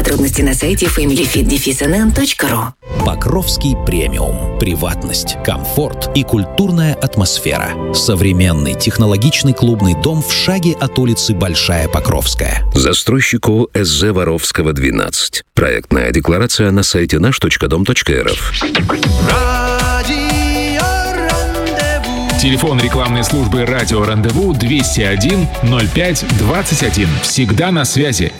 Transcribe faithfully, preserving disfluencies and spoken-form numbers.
Подробности на сайте фэмили фит дефис эн эн точка ру. Покровский премиум. Приватность, комфорт и культурная атмосфера. Современный технологичный клубный дом в шаге от улицы Большая Покровская. Застройщику эс зэ Воровского, двенадцать. Проектная декларация на сайте наш точка дом точка эр эф. Телефон рекламной службы «Радио Рандеву» двести один ноль пять двадцать один. Всегда на связи.